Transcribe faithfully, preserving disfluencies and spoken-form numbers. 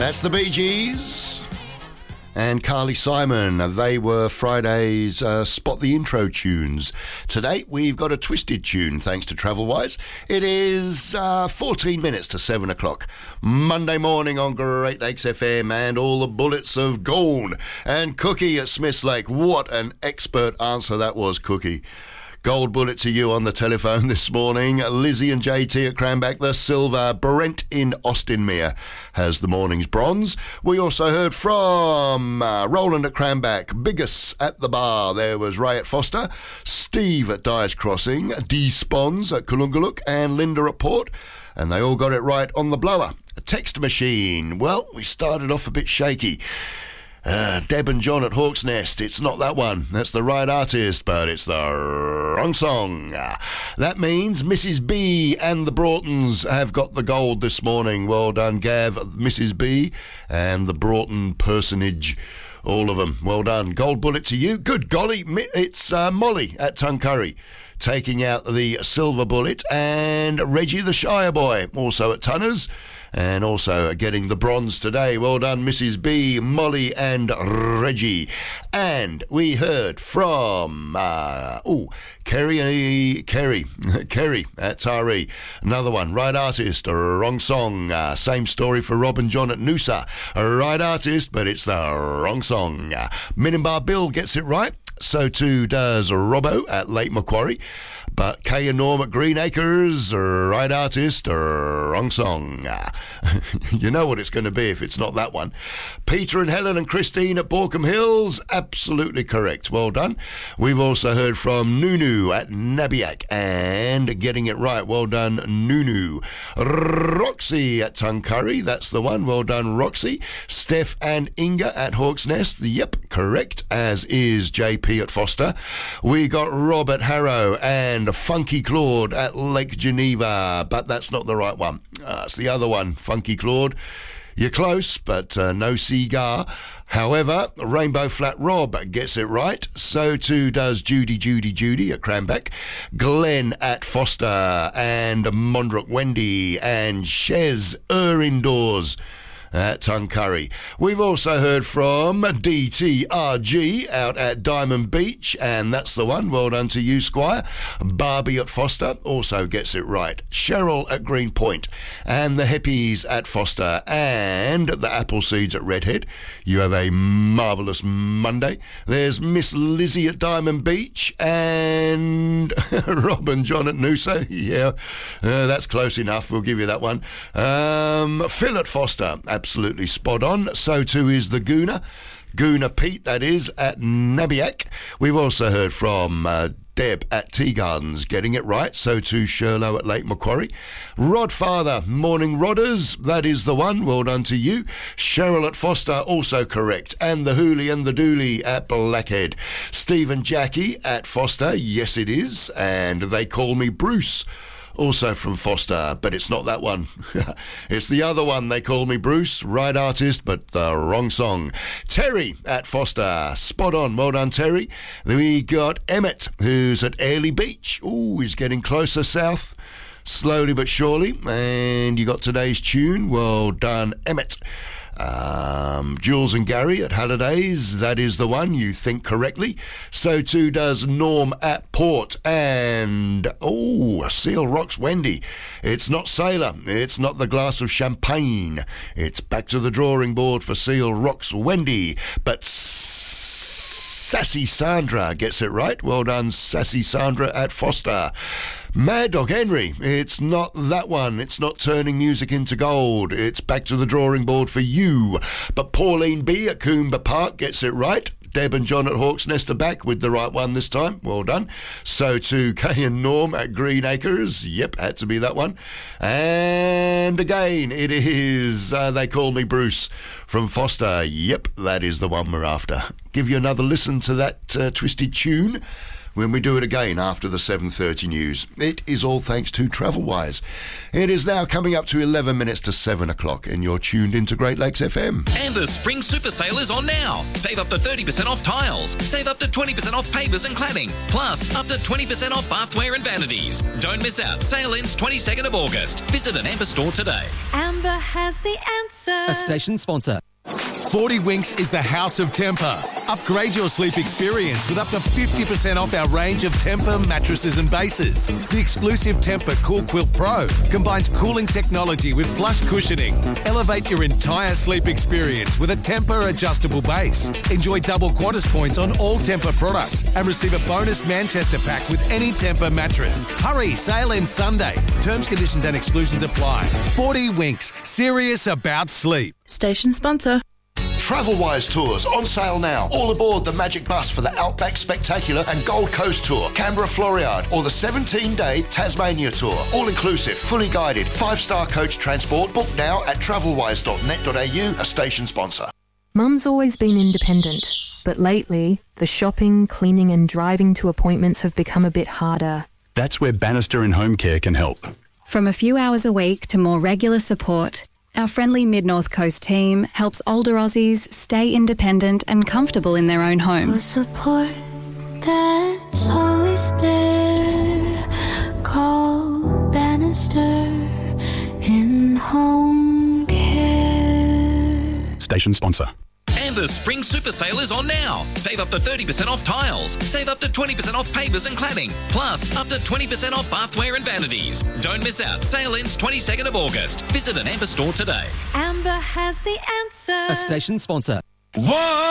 That's the Bee Gees and Carly Simon. They were Friday's uh, Spot the Intro tunes. Today we've got a twisted tune thanks to Travelwise. It is uh, fourteen minutes to seven o'clock. Monday morning on Great Lakes F M, and all the bullets have gone. And Cookie at Smiths Lake. What an expert answer that was, Cookie. Gold bullet to you on the telephone this morning. Lizzie and J T at Cranback, the silver. Brent in Austinmere has the morning's bronze. We also heard from uh, Roland at Cranback, Biggest at the bar. There was Ray at Foster, Steve at Dyers Crossing, D Spons at Kalungaluk, and Linda at Port. And they all got it right on the blower. A text machine. Well, we started off a bit shaky. Uh, Deb and John at Hawk's Nest. It's not that one. That's the right artist, but it's the wrong song. Uh, that means Missus B and the Broughtons have got the gold this morning. Well done, Gav, Missus B, and the Broughton personage. All of them. Well done. Gold bullet to you. Good golly. It's uh, Molly at Tuncurry taking out the silver bullet, and Reggie the Shire Boy also at Tunners. And also getting the bronze today. Well done, Missus B, Molly and Reggie. And we heard from, uh, oh, Kerry, Kerry, Kerry at Taree. Another one, right artist, wrong song. Uh, same story for Rob and John at Noosa. Right artist, but it's the wrong song. Uh, Minimbar Bill gets it right. So too does Robbo at Lake Macquarie. But Kay and Norm at Green Acres, right artist, wrong song. You know what it's going to be if it's not that one. Peter and Helen and Christine at Borkham Hills, absolutely correct. Well done. We've also heard from Nunu at Nabiac, and getting it right. Well done, Nunu. Roxy at Tuncurry, that's the one. Well done, Roxy. Steph and Inga at Hawk's Nest, yep, correct, as is J P at Foster. We got Rob at Harrow, and Funky Claude at Lake Geneva, but that's not the right one. Uh, it's the other one, Funky Claude. You're close, but uh, no cigar. However, Rainbow Flat Rob gets it right. So too does Judy, Judy, Judy at Cranback. Glenn at Foster, and Mondrook Wendy, and Shez Er Indoors at Tuncurry. We've also heard from D T R G out at Diamond Beach, and that's the one. Well done to you, Squire. Barbie at Foster also gets it right. Cheryl at Green Point, and the Hippies at Foster, and the Appleseeds at Redhead. You have a marvellous Monday. There's Miss Lizzie at Diamond Beach, and Rob and John at Noosa. Yeah, uh, that's close enough. We'll give you that one. Um, Phil at Foster, absolutely spot on. So too is the Gooner. Gooner Pete, that is, at Nabiac. We've also heard from uh, Deb at Tea Gardens, getting it right. So too Sherlow at Lake Macquarie. Rod Father, Morning Rodders, that is the one. Well done to you. Cheryl at Foster, also correct. And the Hooley and the Dooley at Blackhead. Stephen Jackie at Foster, yes it is. And they call me Bruce, also from Foster, but it's not that one. It's the other one. They call me Bruce, right artist, but the wrong song. Terry at Foster, spot on. Well done, Terry. Then we got Emmett, who's at Airlie Beach. Ooh, he's getting closer south, slowly but surely. And you got today's tune. Well done, Emmett. Um, Jules and Gary at Hallidays, that is the one. You think correctly. So too does Norm at Port, and oh, Seal Rocks Wendy. It's not Sailor, it's not the glass of champagne. It's back to the drawing board for Seal Rocks Wendy, but Sassy Sandra gets it right. Well done, Sassy Sandra at Foster. Mad Dog Henry, it's not that one. It's not turning music into gold. It's back to the drawing board for you. But Pauline B at Coomba Park gets it right. Deb and John at Hawk's Nest are back with the right one this time. Well done. So too Kay and Norm at Green Acres. Yep, had to be that one. And again, it is uh, They Call Me Bruce from Foster. Yep, that is the one we're after. Give you another listen to that uh, twisted tune when we do it again after the seven thirty news. It is all thanks to Travelwise. It is now coming up to eleven minutes to seven o'clock, and you're tuned into Great Lakes F M. And the Spring Super Sale is on now. Save up to thirty percent off tiles. Save up to twenty percent off pavers and cladding. Plus, up to twenty percent off bathware and vanities. Don't miss out. Sale ends twenty-second of August. Visit an Amber store today. Amber Amber has the answer. A station sponsor. forty Winks is the house of Tempur. Upgrade your sleep experience with up to fifty percent off our range of Tempur mattresses and bases. The exclusive Tempur Cool Quilt Pro combines cooling technology with plush cushioning. Elevate your entire sleep experience with a Tempur adjustable base. Enjoy double Qantas points on all Tempur products and receive a bonus Manchester pack with any Tempur mattress. Hurry, sale ends Sunday. Terms, conditions and exclusions apply. forty Winks, serious about sleep. Station sponsor. Travelwise Tours on sale now. All aboard the Magic Bus for the Outback Spectacular and Gold Coast Tour, Canberra Floriade, or the seventeen-day Tasmania Tour. All inclusive, fully guided, five-star coach transport. Book now at travelwise dot net dot a u, a station sponsor. Mum's always been independent, but lately, the shopping, cleaning and driving to appointments have become a bit harder. That's where Bannister and Home Care can help. From a few hours a week to more regular support, our friendly Mid-North Coast team helps older Aussies stay independent and comfortable in their own homes. Support that's always there. Call Bannister in Home Care. Station sponsor. And the Spring Super Sale is on now. Save up to thirty percent off tiles. Save up to twenty percent off pavers and cladding. Plus, up to twenty percent off bathware and vanities. Don't miss out. Sale ends twenty-second of August. Visit an Amber store today. Amber has the answer. A station sponsor. One.